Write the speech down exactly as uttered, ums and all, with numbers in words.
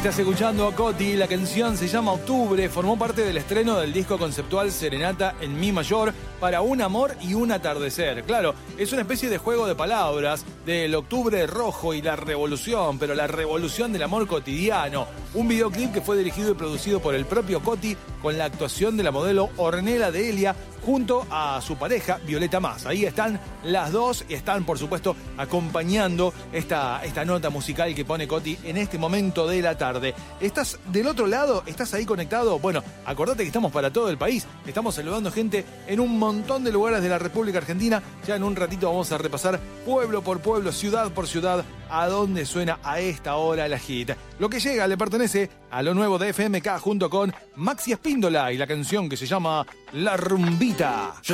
Estás escuchando a Coti, la canción se llama Octubre, formó parte del estreno del disco conceptual Serenata en Mi mayor para un amor y un atardecer. Claro, es una especie de juego de palabras del octubre rojo y la revolución, pero la revolución del amor cotidiano. Un videoclip que fue dirigido y producido por el propio Coti con la actuación de la modelo Ornella Delia junto a su pareja Violeta Mas. Ahí están las dos y están, por supuesto, acompañando esta, esta nota musical que pone Coti en este momento de la tarde. ¿Estás del otro lado? ¿Estás ahí conectado? Bueno, acordate que estamos para todo el país. Estamos saludando gente en un montón de lugares de la República Argentina. Ya en un ratito vamos a repasar pueblo por pueblo, ciudad por ciudad, a dónde suena a esta hora la hit. Lo que llega le pertenece a lo nuevo de F M K junto con Maxi Espíndola y la canción que se llama La Rumbita.